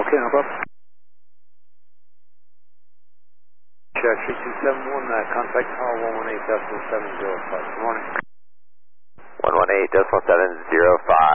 above. Check 3271, contact tower 118.705. Good morning. 118.705.